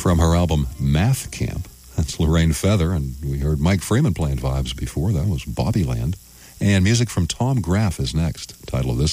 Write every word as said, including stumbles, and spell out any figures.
from her album Math Camp. That's Lorraine Feather, and we heard Mike Freeman playing Vibes before. That was Bobbyland. And music from Tom Graff is next. The title of this